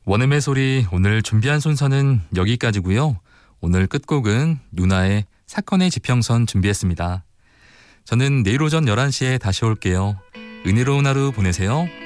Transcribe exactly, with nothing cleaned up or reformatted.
원음의 소리 오늘 준비한 순서는 여기까지고요. 오늘 끝곡은 누나의 사건의 지평선 준비했습니다. 저는 내일 오전 열한 시에 다시 올게요. 은혜로운 하루 보내세요.